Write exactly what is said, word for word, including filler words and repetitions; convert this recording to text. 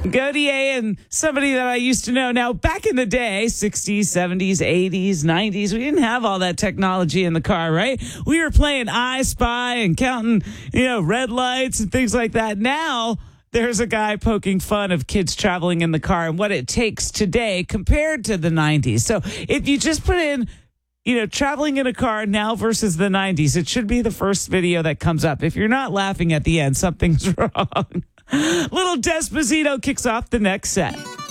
Godier and somebody that I used to know. Now, back in the day, sixties, seventies, eighties, nineties, we didn't have all that technology in the car, right? We were playing I Spy and counting, you know, red lights and things like that. Now, there's a guy poking fun of kids traveling in the car and what it takes today compared to the nineties. So if you just put in, you know, traveling in a car now versus the nineties, it should be the first video that comes up. If you're not laughing at the end, something's wrong. Little Despacito kicks off the next set.